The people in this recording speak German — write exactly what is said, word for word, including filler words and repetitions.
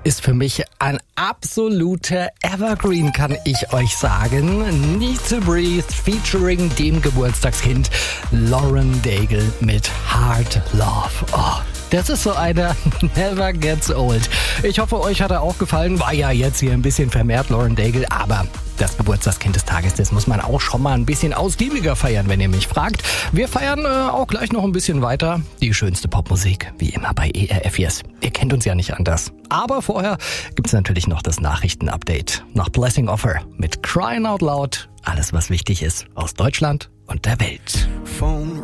ist für mich ein absoluter Evergreen, kann ich euch sagen. Need to Breathe featuring dem Geburtstagskind Lauren Daigle mit Hard Love. Oh, das ist so einer Never Gets Old. Ich hoffe, euch hat er auch gefallen. War ja jetzt hier ein bisschen vermehrt Lauren Daigle, aber das Geburtstagskind des Tages, das muss man auch schon mal ein bisschen ausgiebiger feiern, wenn ihr mich fragt. Wir feiern äh, auch gleich noch ein bisschen weiter. Die schönste Popmusik, wie immer bei E R F Yes. Ihr kennt uns ja nicht anders. Aber vorher gibt's natürlich noch das Nachrichtenupdate. Nach Blessing Offer mit Crying Out Loud. Alles, was wichtig ist aus Deutschland und der Welt. Phone